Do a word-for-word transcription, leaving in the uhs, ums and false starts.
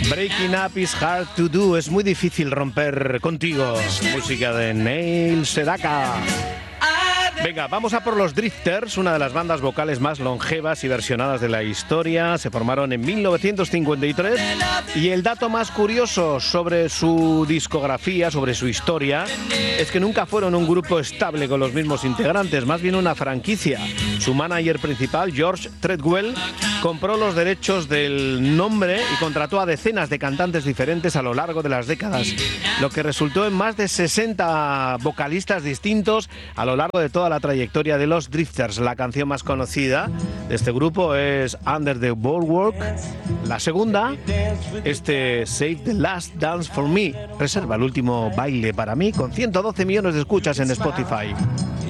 Breaking Up is Hard to Do. Es muy difícil romper contigo. Música de Neil Sedaka. Venga, vamos a por los Drifters, una de las bandas vocales más longevas y versionadas de la historia. Se formaron en mil novecientos cincuenta y tres y el dato más curioso sobre su discografía, sobre su historia, es que nunca fueron un grupo estable con los mismos integrantes, más bien una franquicia. Su manager principal, George Treadwell, compró los derechos del nombre y contrató a decenas de cantantes diferentes a lo largo de las décadas, lo que resultó en más de sesenta vocalistas distintos a lo largo de toda la trayectoria de los Drifters. La canción más conocida de este grupo es Under the Boardwalk. La segunda, este Save the Last Dance for Me, reserva el último baile para mí, con ciento doce millones de escuchas en Spotify.